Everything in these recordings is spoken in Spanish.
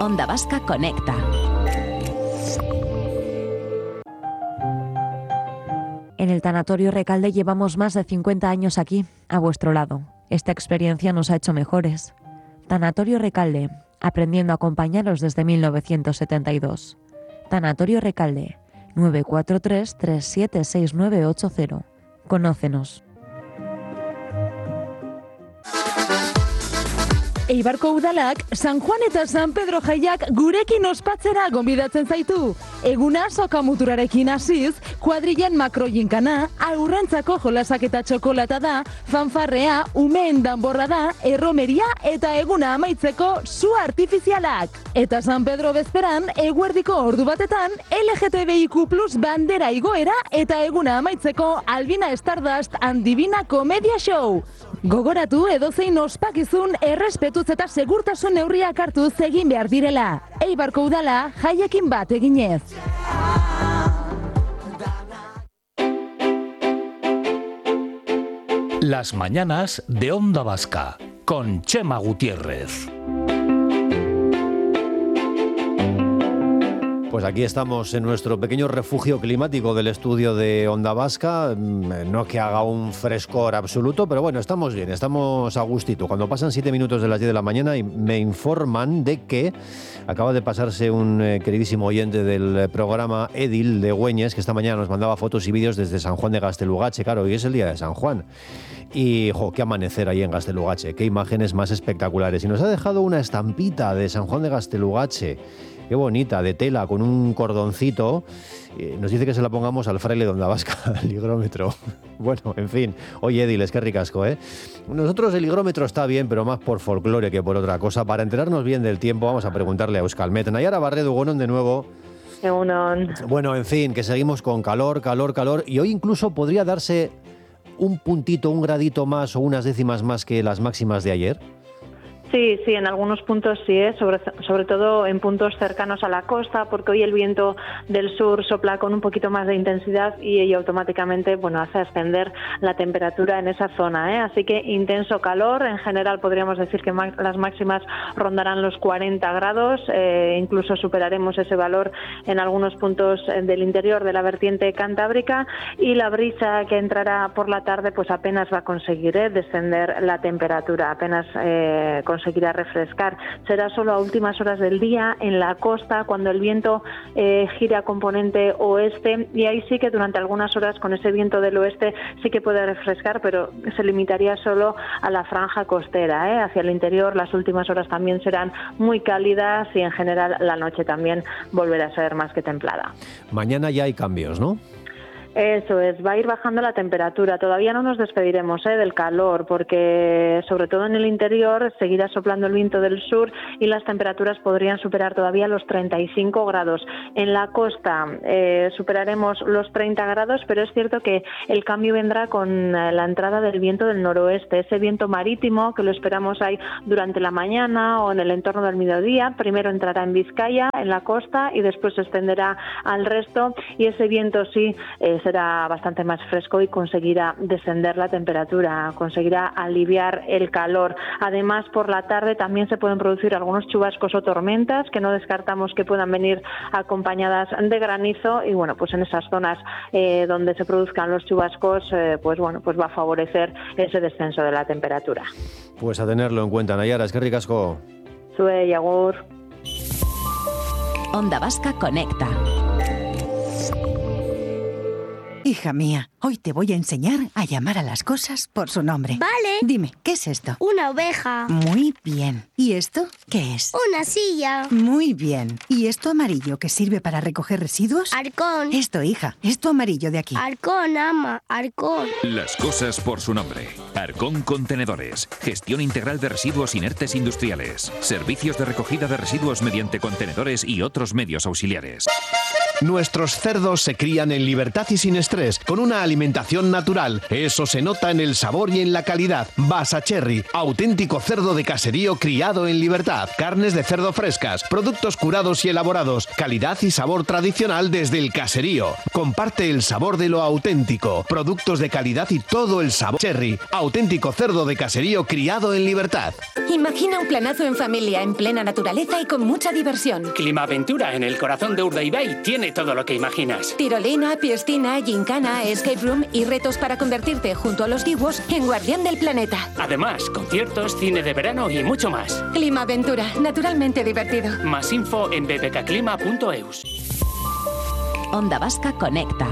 Onda Vasca Conecta. En el Tanatorio Recalde llevamos más de 50 años aquí, a vuestro lado. Esta experiencia nos ha hecho mejores. Tanatorio Recalde, aprendiendo a acompañaros desde 1972. Tanatorio Recalde, 943 376980. Conócenos. Eibarko udalak San Juan eta San Pedro jaiak gurekin ospatzera gonbidatzen zaitu. Eguna sokamuturarekin hasiz, kuadrillan makroinkana, aurrentzako jolasak eta txokolata da, fanfarrea, umeen danborra da, erromeria eta eguna amaitzeko su artifizialak. Eta San Pedro bezperan, eguerdiko ordu batetan, LGTBIQ+ bandera igoera eta eguna amaitzeko Albina Stardust and Divina Komedia Show. Gogoratu edozein ospakizun errespetuz eta segurtasun neurriak hartuz egin behar direla. Eibarko udala jaiekin bat eginez. Las mañanas de Onda Vasca con Chema Gutiérrez. Pues aquí estamos en nuestro pequeño refugio climático del estudio de Onda Vasca. No que haga un frescor absoluto, pero bueno, estamos bien, estamos a gustito. Cuando pasan 7 minutos de las 10 de la mañana y me informan de que acaba de pasarse un queridísimo oyente del programa, Edil de Güeñes, que esta mañana nos mandaba fotos y vídeos desde San Juan de Gaztelugatxe. Claro, hoy es el día de San Juan. Y, qué amanecer ahí en Gaztelugatxe, qué imágenes más espectaculares. Y nos ha dejado una estampita de San Juan de Gaztelugatxe. Qué bonita, de tela, con un cordoncito. Nos dice que se la pongamos al fraile de Onda Vasca, al higrómetro. Bueno, en fin. Oye, Edil, es que ricasco, ¿eh? Nosotros el higrómetro está bien, pero más por folclore que por otra cosa. Para enterarnos bien del tiempo, vamos a preguntarle a Euskalmet. Nayara Barredo, Egunon de nuevo. Egunon. Bueno, en fin, que seguimos con calor. Y hoy incluso podría darse un puntito, un gradito más o unas décimas más que las máximas de ayer. Sí, en algunos puntos sí, sobre todo en puntos cercanos a la costa, porque hoy el viento del sur sopla con un poquito más de intensidad y ello automáticamente hace ascender la temperatura en esa zona, Así que intenso calor, en general podríamos decir que las máximas rondarán los 40 grados, incluso superaremos ese valor en algunos puntos del interior de la vertiente cantábrica, y la brisa que entrará por la tarde pues apenas va a conseguir descender la temperatura, apenas conseguirá refrescar. Será solo a últimas horas del día en la costa, cuando el viento gira a componente oeste, y ahí sí que durante algunas horas con ese viento del oeste sí que puede refrescar, pero se limitaría solo a la franja costera, Hacia el interior las últimas horas también serán muy cálidas y en general la noche también volverá a ser más que templada. Mañana ya hay cambios, ¿no? Eso es, va a ir bajando la temperatura. Todavía no nos despediremos del calor, porque sobre todo en el interior seguirá soplando el viento del sur y las temperaturas podrían superar todavía los 35 grados. En la costa superaremos los 30 grados, pero es cierto que el cambio vendrá con la entrada del viento del noroeste, ese viento marítimo que lo esperamos ahí durante la mañana o en el entorno del mediodía. Primero entrará en Vizcaya, en la costa, y después se extenderá al resto, y ese viento sí será bastante más fresco y conseguirá descender la temperatura, conseguirá aliviar el calor. Además, por la tarde también se pueden producir algunos chubascos o tormentas que no descartamos que puedan venir acompañadas de granizo, y pues en esas zonas donde se produzcan los chubascos, pues va a favorecer ese descenso de la temperatura. Pues a tenerlo en cuenta, Nayara, es que ricasco. Sue y agur. Onda Vasca Conecta. Hija mía, hoy te voy a enseñar a llamar a las cosas por su nombre. Vale. Dime, ¿qué es esto? Una oveja. Muy bien. ¿Y esto qué es? Una silla. Muy bien. ¿Y esto amarillo que sirve para recoger residuos? Arcón. Esto, hija, esto amarillo de aquí. Arcón, ama, Arcón. Las cosas por su nombre. Arcón Contenedores. Gestión integral de residuos inertes industriales. Servicios de recogida de residuos mediante contenedores y otros medios auxiliares. Nuestros cerdos se crían en libertad y sin estrés, con una alimentación natural. Eso se nota en el sabor y en la calidad. Basacherry, auténtico cerdo de caserío criado en libertad. Carnes de cerdo frescas, productos curados y elaborados, calidad y sabor tradicional desde el caserío. Comparte el sabor de lo auténtico. Productos de calidad y todo el sabor. Cherry, auténtico cerdo de caserío criado en libertad. Imagina un planazo en familia, en plena naturaleza y con mucha diversión. Climaventura, en el corazón de Urdaibai, tiene todo lo que imaginas. Tirolina, piscina, gincana, escape room y retos para convertirte, junto a los dibuos, en guardián del planeta. Además, conciertos, cine de verano y mucho más. Climaventura, naturalmente divertido. Más info en bbkclima.eus. Onda Vasca Conecta.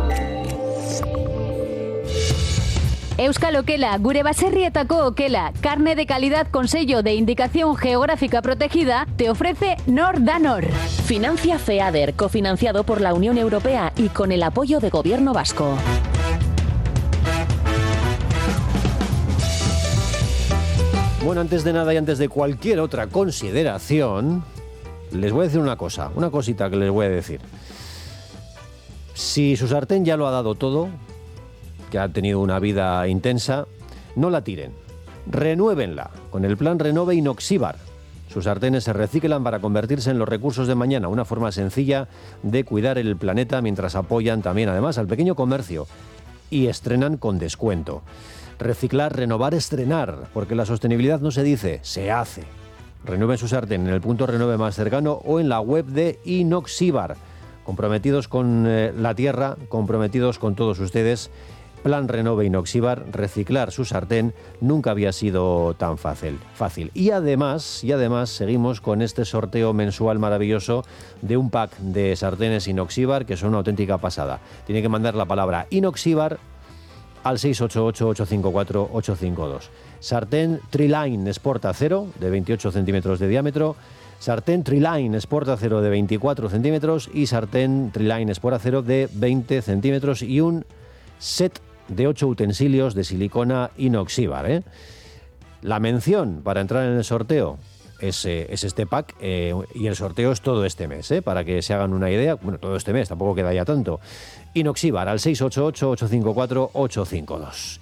Euskal Okela, gure baserrietako okela, carne de calidad con sello de indicación geográfica protegida, te ofrece Nor da Nor. Financia FEADER, cofinanciado por la Unión Europea y con el apoyo de Gobierno Vasco. Bueno, antes de nada y antes de cualquier otra consideración, les voy a decir una cosita que les voy a decir. Si su sartén ya lo ha dado todo, que ha tenido una vida intensa, no la tiren, renuévenla con el plan Renove Inoxíbar. Sus sartenes se reciclan para convertirse en los recursos de mañana, una forma sencilla de cuidar el planeta mientras apoyan también además al pequeño comercio y estrenan con descuento. Reciclar, renovar, estrenar, porque la sostenibilidad no se dice, se hace. Renueven su sartén en el punto Renove más cercano o en la web de Inoxíbar. Comprometidos con la tierra, comprometidos con todos ustedes. Plan Renove Inoxíbar, reciclar su sartén nunca había sido tan fácil. Y además seguimos con este sorteo mensual maravilloso de un pack de sartenes Inoxíbar que son una auténtica pasada. Tiene que mandar la palabra Inoxíbar al 688-854-852. Sartén Triline Sport Acero de 28 centímetros de diámetro, sartén Triline Sport Acero de 24 centímetros y sartén Triline Sport Acero de 20 centímetros y un set de 8 utensilios de silicona Inoxíbar. La mención para entrar en el sorteo es este pack y el sorteo es todo este mes, para que se hagan una idea. Bueno, todo este mes, tampoco queda ya tanto. Inoxíbar al 688-854-852.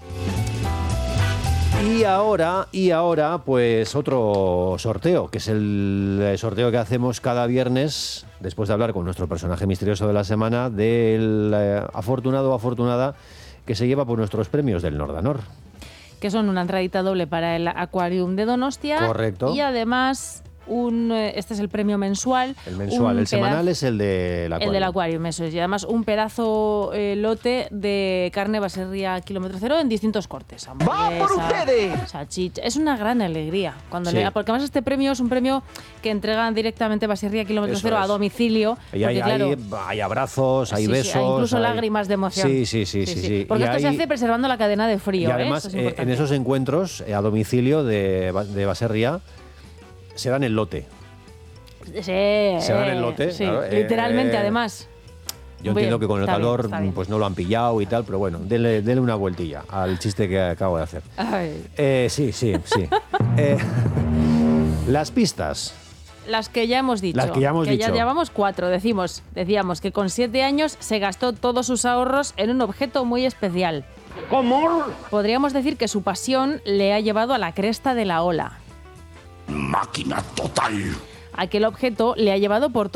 Y ahora, pues otro sorteo, que es el sorteo que hacemos cada viernes, después de hablar con nuestro personaje misterioso de la semana, del afortunado o afortunada que se lleva por nuestros premios del Nor da Nor. Que son una entradita doble para el Aquarium de Donostia. Correcto. Y además este es el premio mensual. El mensual, el semanal es el del Aquarium. El del Aquarium, eso es. Y además un pedazo lote de carne baserria kilómetro cero en distintos cortes. ¡Va por ustedes! Salchicha. Es una gran alegría. Sí. Porque además este premio es un premio que entregan directamente baserria kilómetro cero a domicilio. Y hay abrazos, hay besos. Hay incluso lágrimas de emoción. Sí. Porque esto se hace preservando la cadena de frío. Y además, en esos encuentros a domicilio de baserria, se dan el lote. Se dan el lote. Sí, claro, literalmente, además. Yo entiendo que con el calor bien. pues no lo han pillado y tal, pero bueno, denle una vueltilla al chiste que acabo de hacer. Sí. Las pistas. Las que ya hemos dicho. Ya llevamos 4. Decíamos que con 7 años se gastó todos sus ahorros en un objeto muy especial. ¿Cómo? Podríamos decir que su pasión le ha llevado a la cresta de la ola. Máquina total. Aquel objeto le ha llevado por